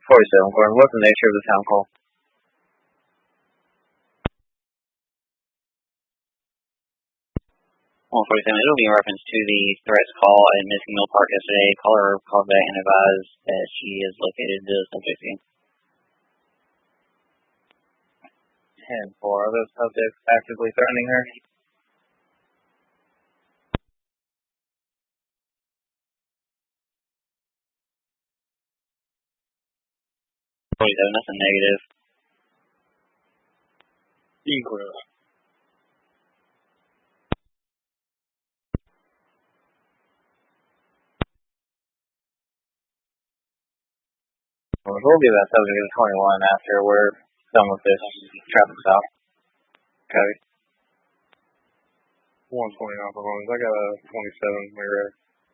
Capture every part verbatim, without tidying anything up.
forty-seven, Gordon. What's the nature of the town call? one forty-seven, it'll be in reference to the threats call at Missing Mill Park yesterday. Caller called back and advised that she is located the subject scene. ten four, are those subjects actively threatening her? forty-seven, that's a negative. Equal. We'll give that subject a twenty-one after we're done with this traffic stop. Copy. one twenty-nine performance. I got a twenty-seven mirror.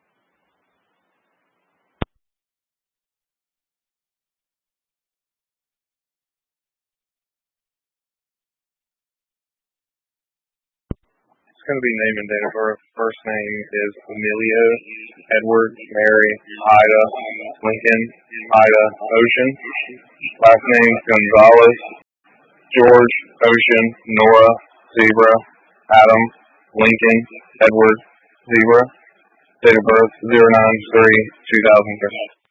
It's going to be name and date of birth. First name is Emilio, Edward, Mary, Ida, Lincoln, Ida, Ocean. Last name Gonzalez, George, Ocean, Nora, Zebra, Adam, Lincoln, Edward, Zebra. Date of birth zero nine three two thousand three.